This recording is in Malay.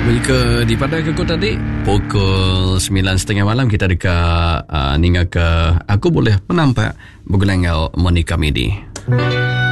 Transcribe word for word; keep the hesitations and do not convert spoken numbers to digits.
Ke di pada ke tadi pukul sembilan tiga puluh malam kita dekat uh, ninga ke aku boleh menampak bergelenggal Monica Midi.